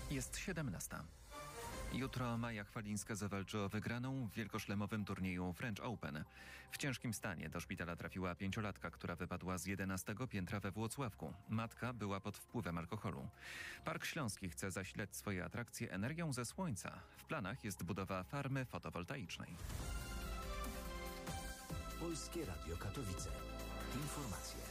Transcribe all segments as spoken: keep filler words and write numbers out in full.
Jest siedemnasta. Jutro Maja Chwalińska zawalczy o wygraną w wielkoszlemowym turnieju French Open. W ciężkim stanie do szpitala trafiła pięciolatka, która wypadła z jedenastego piętra we Włocławku. Matka była pod wpływem alkoholu. Park Śląski chce zasilać swoje atrakcje energią ze słońca. W planach jest budowa farmy fotowoltaicznej. Polskie Radio Katowice. Informacje.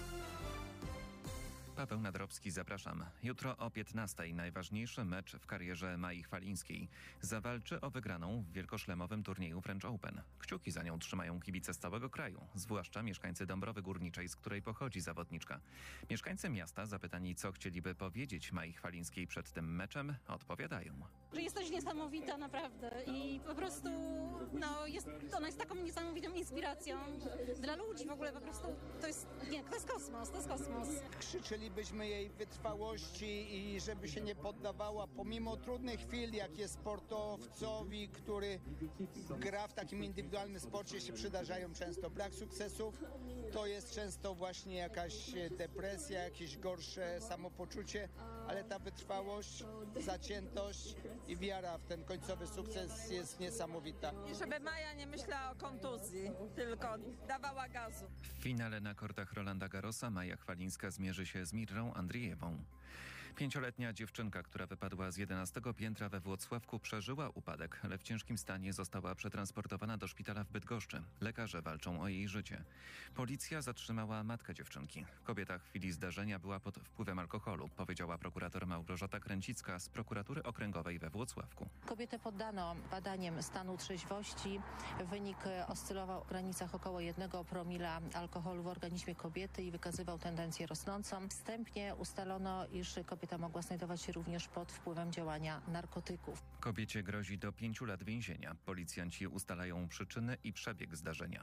Paweł Nadrowski, zapraszam. Jutro o piętnastej najważniejszy mecz w karierze Mai Chwalińskiej. Zawalczy o wygraną w wielkoszlemowym turnieju French Open. Kciuki za nią trzymają kibice z całego kraju, zwłaszcza mieszkańcy Dąbrowy Górniczej, z której pochodzi zawodniczka. Mieszkańcy miasta, zapytani, co chcieliby powiedzieć Mai Chwalińskiej przed tym meczem, odpowiadają. Że jest coś niesamowita naprawdę i po prostu no, jest, ona jest taką niesamowitą inspiracją dla ludzi w ogóle, po prostu to jest, nie, to jest kosmos, to jest kosmos. Życzylibyśmy jej wytrwałości i żeby się nie poddawała pomimo trudnych chwil, jak jest sportowcowi, który gra w takim indywidualnym sporcie, się przydarzają często brak sukcesów. To jest często właśnie jakaś depresja, jakieś gorsze samopoczucie, ale ta wytrwałość, zaciętość i wiara w ten końcowy sukces jest niesamowita. I żeby Maja nie myślała o kontuzji, tylko dawała gazu. W finale na kortach Rolanda Garrosa Maja Chwalińska zmierzy się z Mirrą Andrijewą. Pięcioletnia dziewczynka, która wypadła z jedenastego piętra we Włocławku, przeżyła upadek, ale w ciężkim stanie została przetransportowana do szpitala w Bydgoszczy. Lekarze walczą o jej życie. Policja zatrzymała matkę dziewczynki. Kobieta w chwili zdarzenia była pod wpływem alkoholu, powiedziała prokurator Małgorzata Kręcicka z prokuratury okręgowej we Włocławku. Kobietę poddano badaniom stanu trzeźwości. Wynik oscylował w granicach około jednego promila alkoholu w organizmie kobiety i wykazywał tendencję rosnącą. Wstępnie ustalono, iż kobieta mogła znajdować się również pod wpływem działania narkotyków. Kobiecie grozi do pięciu lat więzienia. Policjanci ustalają przyczyny i przebieg zdarzenia.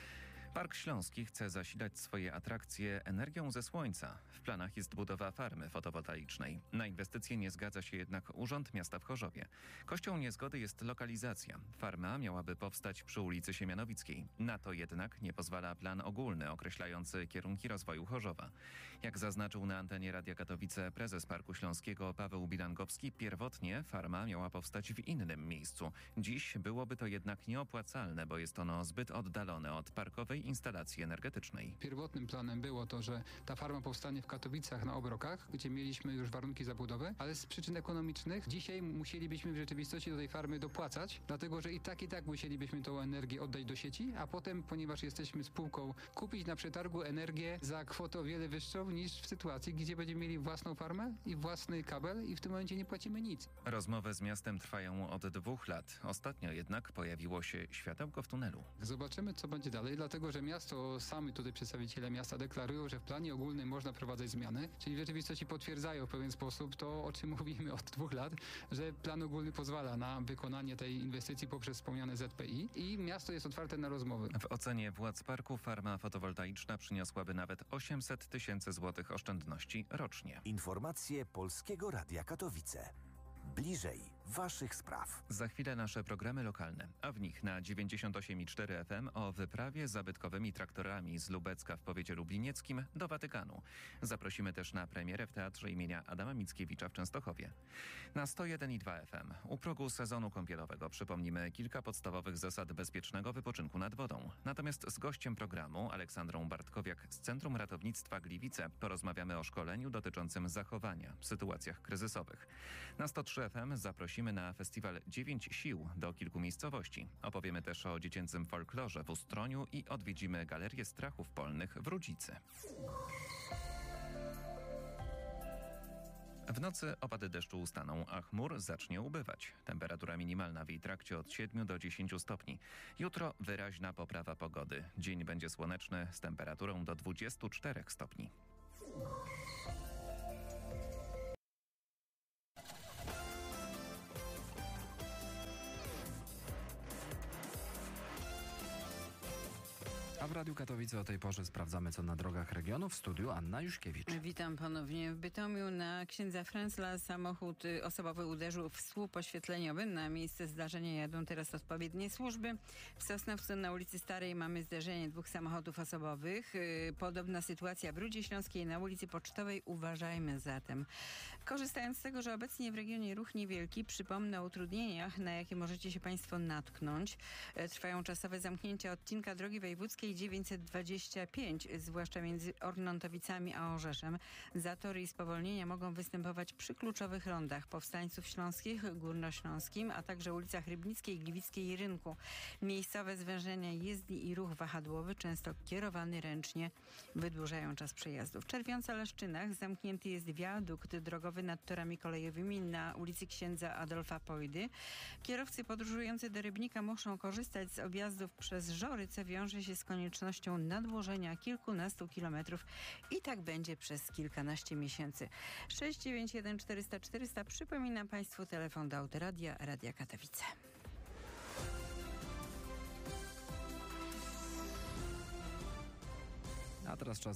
Park Śląski chce zasilać swoje atrakcje energią ze słońca. W planach jest budowa farmy fotowoltaicznej. Na inwestycje nie zgadza się jednak Urząd Miasta w Chorzowie. Kością niezgody jest lokalizacja. Farma miałaby powstać przy ulicy Siemianowickiej. Na to jednak nie pozwala plan ogólny określający kierunki rozwoju Chorzowa. Jak zaznaczył na antenie Radia Katowice prezes Parku Śląskiego Paweł Bilangowski, pierwotnie farma miała powstać w innym miejscu. Dziś byłoby to jednak nieopłacalne, bo jest ono zbyt oddalone od parkowej instalacji energetycznej. Pierwotnym planem było to, że ta farma powstanie w Katowicach na Obrokach, gdzie mieliśmy już warunki zabudowy, ale z przyczyn ekonomicznych dzisiaj musielibyśmy w rzeczywistości do tej farmy dopłacać, dlatego że i tak i tak musielibyśmy tą energię oddać do sieci, a potem, ponieważ jesteśmy spółką, kupić na przetargu energię za kwotę o wiele wyższą niż w sytuacji, gdzie będziemy mieli własną farmę i własny kabel i w tym momencie nie płacimy nic. Rozmowy z miastem trwają od dwóch lat. Ostatnio jednak pojawiło się światełko w tunelu. Zobaczymy, co będzie dalej, dlatego że miasto, sami tutaj przedstawiciele miasta deklarują, że w planie ogólnym można wprowadzać zmiany, czyli w rzeczywistości potwierdzają w pewien sposób to, o czym mówimy od dwóch lat, że plan ogólny pozwala na wykonanie tej inwestycji poprzez wspomniane Z P I i miasto jest otwarte na rozmowy. W ocenie władz parku farma fotowoltaiczna przyniosłaby nawet osiemset tysięcy złotych oszczędności rocznie. Informacje Polskiego Radia Katowice. Bliżej waszych spraw. Za chwilę nasze programy lokalne, a w nich na dziewięćdziesiąt osiem i cztery F M o wyprawie zabytkowymi traktorami z Lubecka w powiecie lublinieckim do Watykanu. Zaprosimy też na premierę w Teatrze imienia Adama Mickiewicza w Częstochowie. Na sto jeden i dwa F M u progu sezonu kąpielowego przypomnimy kilka podstawowych zasad bezpiecznego wypoczynku nad wodą. Natomiast z gościem programu, Aleksandrą Bartkowiak z Centrum Ratownictwa Gliwice, porozmawiamy o szkoleniu dotyczącym zachowania w sytuacjach kryzysowych. Na sto trzy F M zaprosimy na festiwal Dziewięć Sił do kilku miejscowości. Opowiemy też o dziecięcym folklorze w Ustroniu i odwiedzimy Galerię Strachów Polnych w Rudzicy. W nocy opady deszczu ustaną, a chmur zacznie ubywać. Temperatura minimalna w jej trakcie od siedmiu do dziesięciu stopni. Jutro wyraźna poprawa pogody. Dzień będzie słoneczny z temperaturą do dwudziestu czterech stopni. A w Radiu Katowice o tej porze sprawdzamy, co na drogach regionu. W studiu Anna Juszkiewicz. Witam ponownie. W Bytomiu na księdza Frędzla samochód osobowy uderzył w słup oświetleniowy. Na miejsce zdarzenia jadą teraz odpowiednie służby. W Sosnowcu na ulicy Starej mamy zderzenie dwóch samochodów osobowych. Podobna sytuacja w Rudzie Śląskiej na ulicy Pocztowej. Uważajmy zatem. Korzystając z tego, że obecnie w regionie ruch niewielki, przypomnę o utrudnieniach, na jakie możecie się Państwo natknąć. Trwają czasowe zamknięcia odcinka drogi wojewódzkiej dziewięćset dwadzieścia pięć, zwłaszcza między Ornontowicami a Orzeszem. Zatory i spowolnienia mogą występować przy kluczowych rondach Powstańców Śląskich, Górnośląskim, a także ulicach Rybnickiej, Gliwickiej i Rynku. Miejscowe zwężenia jezdni i ruch wahadłowy, często kierowany ręcznie, wydłużają czas przejazdu. W Czerwionce-Leszczynach zamknięty jest wiadukt drogowy nad torami kolejowymi na ulicy Księdza Adolfa Pojdy. Kierowcy podróżujący do Rybnika muszą korzystać z objazdów przez Żory, co wiąże się z koniecznością nadłożenia kilkunastu kilometrów i tak będzie przez kilkanaście miesięcy. sześć dziewięć jeden czterysta czterysta. Przypominam Państwu telefon do Autoradia Radia Katowice. A teraz czas